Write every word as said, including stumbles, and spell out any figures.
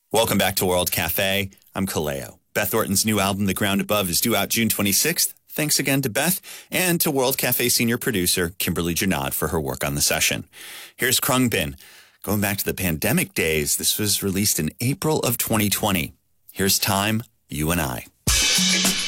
Welcome back to World Cafe. I'm Kaleo. Beth Orton's new album, The Ground Above, is due out June twenty-sixth. Thanks again to Beth and to World Cafe senior producer Kimberly Janad for her work on the session. Here's Krungbin. Going back to the pandemic days, this was released in April of twenty twenty. Here's Time, You and I.